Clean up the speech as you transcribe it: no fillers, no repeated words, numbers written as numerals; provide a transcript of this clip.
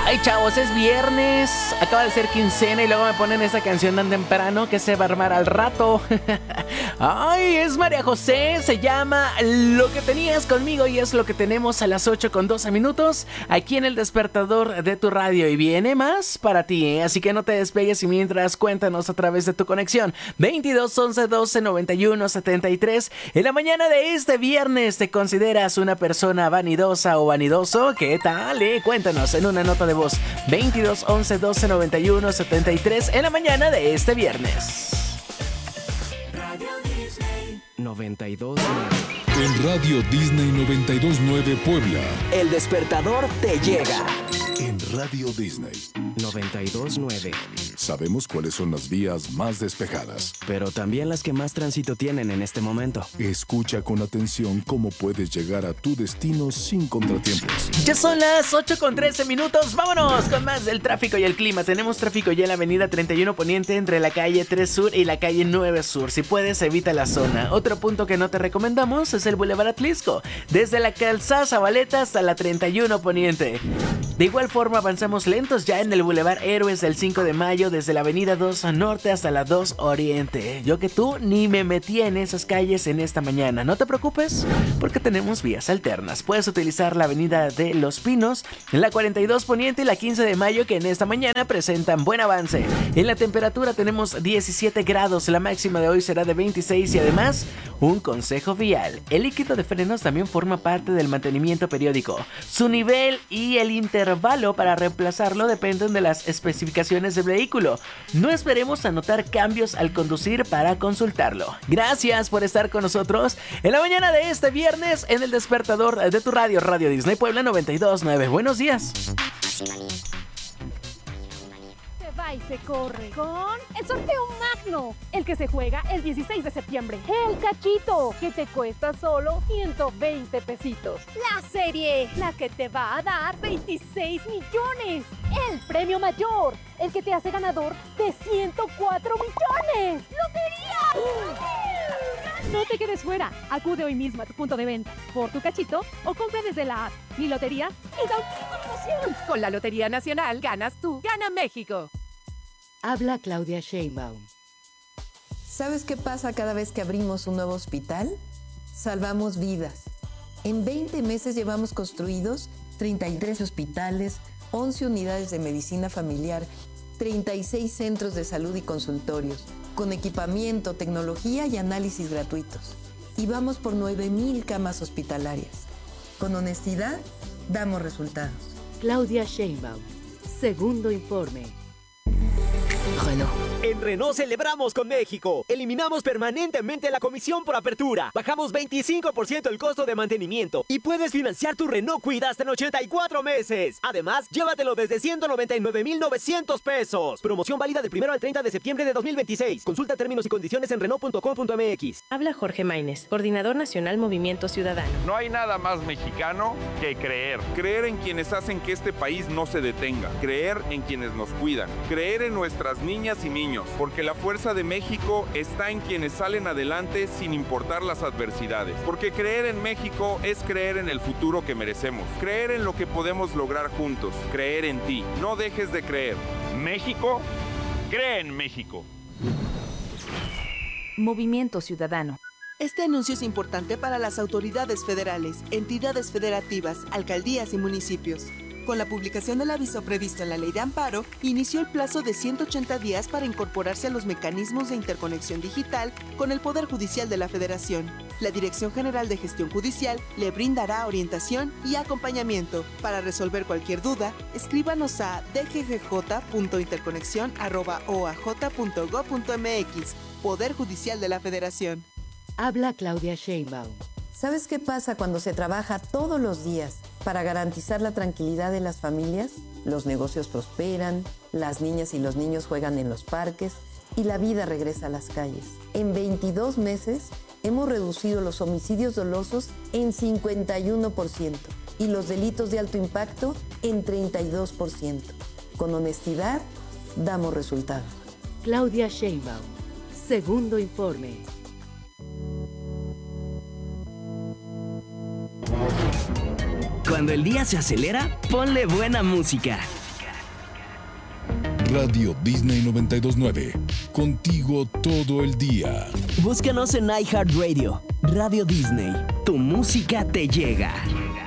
Ay, chavos, es viernes, acaba de ser quincena y luego me ponen esa canción tan temprano que se va a armar al rato. Ay, es María José, se llama Lo que tenías conmigo y es lo que tenemos a las 8:12 aquí en el despertador de tu radio. Y viene más para ti, ¿eh? Así que no te despegues y mientras cuéntanos a través de tu conexión 22 11 12 91 73. En la mañana de este viernes, ¿te consideras una persona vanidosa o vanidoso? ¿Qué tal? Cuéntanos en una nota de voz 22 11 12 91 73 en la mañana de este viernes. Radio Disney 92.9. En Radio Disney 92.9 Puebla. El despertador te llega. En Radio Disney 92.9. Sabemos cuáles son las vías más despejadas, pero también las que más tránsito tienen en este momento. Escucha con atención cómo puedes llegar a tu destino sin contratiempos. Ya son las 8:13. Vámonos con más del tráfico y el clima. Tenemos tráfico ya en la avenida 31 Poniente entre la calle 3 Sur y la calle 9 Sur. Si puedes, evita la zona. Otro punto que no te recomendamos es el Boulevard Atlisco, desde la calzada Zabaleta hasta la 31 Poniente. De igual forma avanzamos lentos ya en el Boulevard Héroes del 5 de Mayo, desde la avenida 2 Norte hasta la 2 Oriente. Yo que tú ni me metí en esas calles en esta mañana. No te preocupes, porque tenemos vías alternas. Puedes utilizar la avenida de Los Pinos, en la 42 Poniente y la 15 de Mayo, que en esta mañana presentan buen avance. En la temperatura tenemos 17 grados, la máxima de hoy será de 26 y además, un consejo vial. El líquido de frenos también forma parte del mantenimiento periódico. Su nivel y el intervalo para reemplazarlo dependen de las especificaciones del vehículo. No esperemos a notar cambios al conducir para consultarlo. Gracias por estar con nosotros en la mañana de este viernes en el despertador de tu radio, Radio Disney Puebla 92.9. Buenos días. Va y se corre con el sorteo magno, el que se juega el 16 de septiembre. El cachito, que te cuesta solo 120 pesitos. La serie, la que te va a dar 26 millones. El premio mayor, el que te hace ganador de 104 millones. ¡Lotería! No te quedes fuera. Acude hoy mismo a tu punto de venta por tu cachito o compra desde la app Mi Lotería y da una promoción. Con la Lotería Nacional ganas tú, gana México. Habla Claudia Sheinbaum. ¿Sabes qué pasa cada vez que abrimos un nuevo hospital? Salvamos vidas. En 20 meses llevamos construidos 33 hospitales, 11 unidades de medicina familiar, 36 centros de salud y consultorios, con equipamiento, tecnología y análisis gratuitos. Y vamos por 9,000 camas hospitalarias. Con honestidad, damos resultados. Claudia Sheinbaum. Segundo informe. Renault. En Renault celebramos con México. Eliminamos permanentemente la comisión por apertura. Bajamos 25% el costo de mantenimiento. Y puedes financiar tu Renault Kwid hasta en 84 meses. Además, llévatelo desde 199,900 pesos. Promoción válida del 1 al 30 de septiembre de 2026. Consulta términos y condiciones en Renault.com.mx. Habla Jorge Maínez, Coordinador Nacional Movimiento Ciudadano. No hay nada más mexicano que creer. Creer en quienes hacen que este país no se detenga. Creer en quienes nos cuidan. Creer en nuestras niñas y niños, porque la fuerza de México está en quienes salen adelante sin importar las adversidades, porque creer en México es creer en el futuro que merecemos, creer en lo que podemos lograr juntos, creer en ti. No dejes de creer. México, cree en México. Movimiento Ciudadano. Este anuncio es importante para las autoridades federales, entidades federativas, alcaldías y municipios. Con la publicación del aviso previsto en la Ley de Amparo, inició el plazo de 180 días para incorporarse a los mecanismos de interconexión digital con el Poder Judicial de la Federación. La Dirección General de Gestión Judicial le brindará orientación y acompañamiento. Para resolver cualquier duda, escríbanos a dggj.interconexión@oaj.gov.mx. Poder Judicial de la Federación. Habla Claudia Sheinbaum. ¿Sabes qué pasa cuando se trabaja todos los días para garantizar la tranquilidad de las familias? Los negocios prosperan, las niñas y los niños juegan en los parques y la vida regresa a las calles. En 22 meses hemos reducido los homicidios dolosos en 51% y los delitos de alto impacto en 32%. Con honestidad, damos resultados. Claudia Sheinbaum. Segundo informe. Cuando el día se acelera, ponle buena música. Radio Disney 92.9. Contigo todo el día. Búscanos en iHeartRadio. Radio Disney. Tu música te llega.